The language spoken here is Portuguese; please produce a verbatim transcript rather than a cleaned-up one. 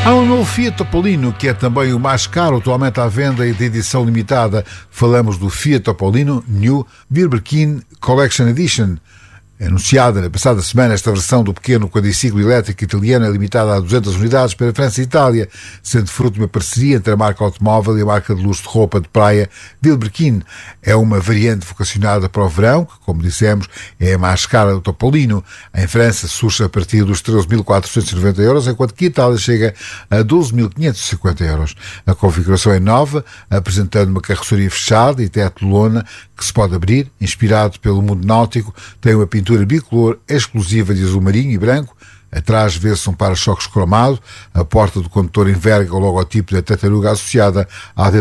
Há um novo Fiat Topolino, que é também o mais caro atualmente à venda e de edição limitada. Falamos do Fiat Topolino New Birkin Collection Edition. Anunciada na passada semana, esta versão do pequeno quadriciclo elétrico italiano é limitada a duzentas unidades para a França e Itália, sendo fruto de uma parceria entre a marca automóvel e a marca de luxo de roupa de praia Vilebrequin. É uma variante vocacionada para o verão, que, como dissemos, é a mais cara do Topolino. Em França surge a partir dos treze mil quatrocentos e noventa euros, enquanto que a Itália chega a doze mil quinhentos e cinquenta euros. A configuração é nova, apresentando uma carroceria fechada e teto de lona que se pode abrir, inspirado pelo mundo náutico, tem uma pintura bicolor exclusiva de azul marinho e branco. Atrás vê-se um para-choques cromado, a porta do condutor enverga o logotipo da tartaruga associada à